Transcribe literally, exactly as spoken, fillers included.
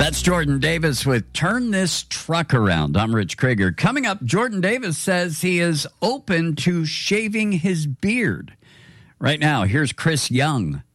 That's Jordan Davis with Turn This Truck Around. I'm Rich Krieger. Coming up, Jordan Davis says he is open to shaving his beard. Right now, here's Chris Young.